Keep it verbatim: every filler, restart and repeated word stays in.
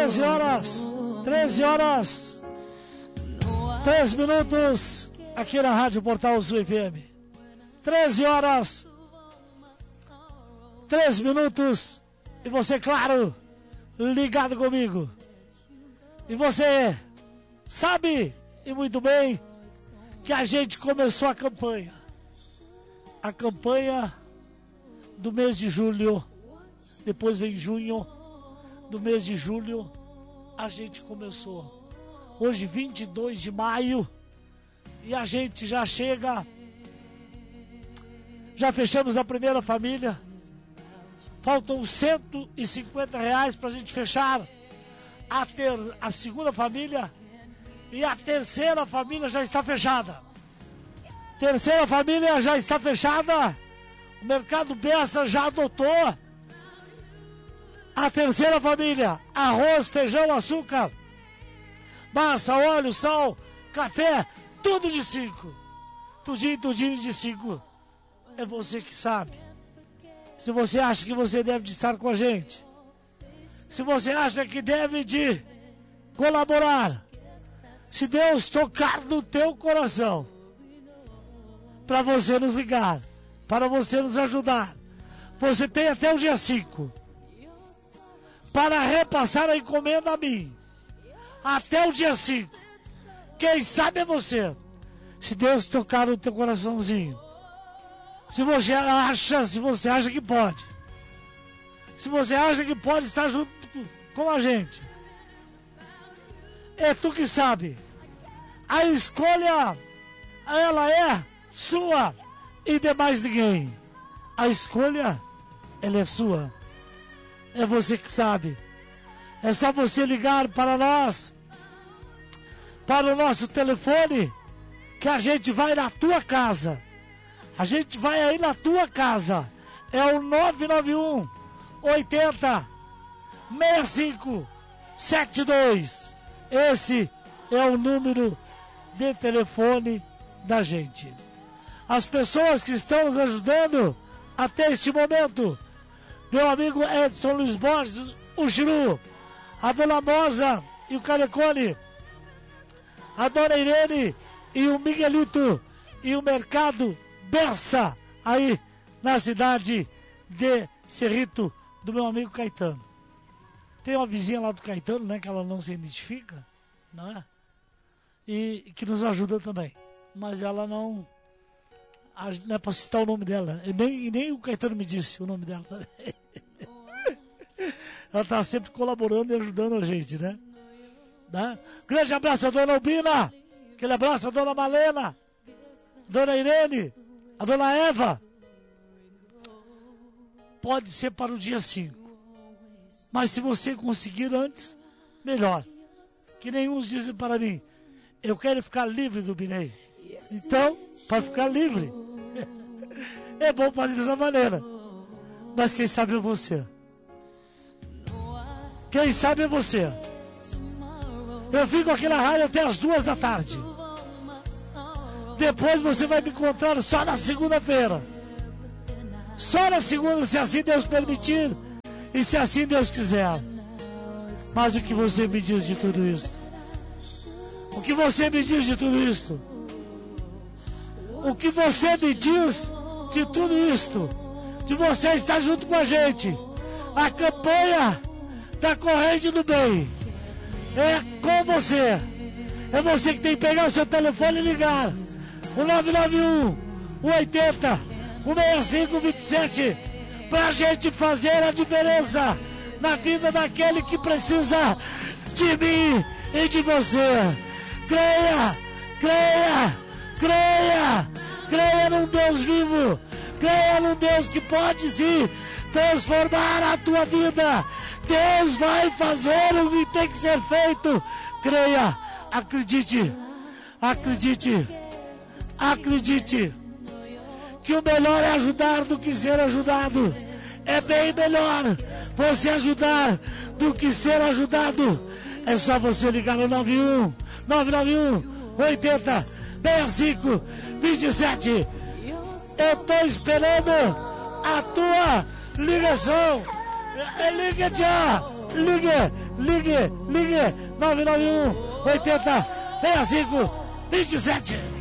treze horas, treze horas, três minutos, aqui na Rádio Portal Sul F M. treze horas, três minutos, e você, claro, ligado comigo. E você sabe, e muito bem, que a gente começou a campanha. A campanha do mês de julho, depois vem junho, do mês de julho, a gente começou. Hoje, vinte e dois de maio, e a gente já chega, já fechamos a primeira família. Faltam cento e cinquenta reais para a gente fechar a, ter, a segunda família, e a terceira família já está fechada. Terceira família já está fechada. O Mercado Bessa já adotou a terceira família: arroz, feijão, açúcar, massa, óleo, sal, café, tudo de cinco. Tudinho, tudinho de cinco. É você que sabe. Se você acha que você deve de estar com a gente, se você acha que deve de colaborar, se Deus tocar no teu coração, para você nos ligar, para você nos ajudar, você tem até o dia cinco para repassar a encomenda a mim. Até o dia cinco. Quem sabe é você. Se Deus tocar no teu coraçãozinho, se você acha, se você acha que pode, se você acha que pode estar junto com a gente, é tu que sabe. A escolha, ela é sua e de mais ninguém. A escolha, ela é sua. É você que sabe. É só você ligar para nós, para o nosso telefone, que a gente vai na tua casa. A gente vai aí na tua casa. É o nove nove um, oitenta, sessenta e cinco, setenta e dois. Esse é o número de telefone da gente. As pessoas que estão nos ajudando até este momento: meu amigo Edson Luiz Borges, o Chiru, a Dona Moza e o Carecone, a Dona Irene e o Miguelito, e o Mercado Bessa, aí na cidade de Cerrito, do meu amigo Caetano. Tem uma vizinha lá do Caetano, né, que ela não se identifica, não é? E que nos ajuda também. Mas ela não... Não é para citar o nome dela. E nem, e nem o Caetano me disse o nome dela. Ela está sempre colaborando e ajudando a gente, né? né? Grande abraço a Dona Albina. Aquele abraço a Dona Malena, Dona Irene, a Dona Eva. Pode ser para o dia cinco. Mas se você conseguir antes, melhor. Que nem uns dizem para mim: eu quero ficar livre do Binei. Então, para ficar livre, é bom fazer dessa maneira. Mas quem sabe é você. Quem sabe é você. Eu fico aqui na rádio até as duas da tarde. Depois você vai me encontrar só na segunda-feira. Só na segunda, se assim Deus permitir e se assim Deus quiser. Mas o que você me diz de tudo isso? O que você me diz de tudo isso? O que você me diz de tudo isto? De você estar junto com a gente. A campanha da Corrente do Bem é com você. É você que tem que pegar o seu telefone e ligar o nove nove um, oitenta, sessenta e cinco, vinte e sete, pra gente fazer a diferença na vida daquele que precisa de mim e de você. Creia, creia, creia, creia num Deus vivo, creia num Deus que pode sim transformar a tua vida. Deus vai fazer o que tem que ser feito. Creia, acredite, acredite, acredite que o melhor é ajudar do que ser ajudado. É bem melhor você ajudar do que ser ajudado. É só você ligar no nove um, nove nove um, oitenta, sessenta e cinco, vinte e sete. Eu tô esperando a tua ligação. Ligue já! Ligue! Ligue! Ligue! nove nove um oitenta sessenta e cinco vinte e sete.